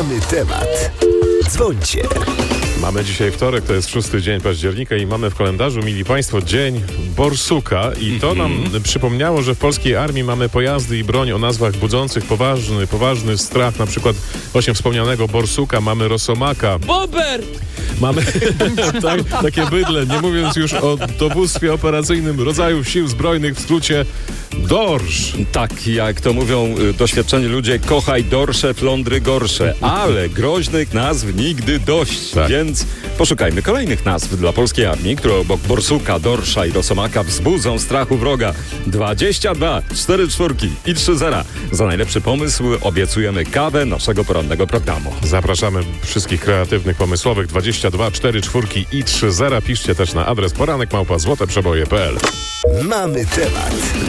Mamy temat. Dzwońcie. Mamy dzisiaj wtorek, to jest 6 dzień października i mamy w kalendarzu, mili Państwo, Dzień Borsuka. I to nam przypomniało, że w polskiej armii mamy pojazdy i broń o nazwach budzących poważny strach. Na przykład właśnie wspomnianego Borsuka, mamy Rosomaka. Bober! Mamy takie bydle, nie mówiąc już o dowództwie operacyjnym rodzajów sił zbrojnych, w skrócie dorsz. Tak, jak to mówią doświadczeni ludzie, kochaj dorsze, flądry gorsze, ale groźnych nazw nigdy dość, Tak. więc poszukajmy kolejnych nazw dla polskiej armii, które obok Borsuka, dorsza i Rosomaka wzbudzą strachu wroga. 22, 4 czwórki i 3 zera. Za najlepszy pomysł obiecujemy kawę naszego porannego programu. Zapraszamy wszystkich kreatywnych, pomysłowych 22, 4 czwórki i 3 zera. Piszcie też na adres poranek@złoteprzeboje.pl. Mamy temat.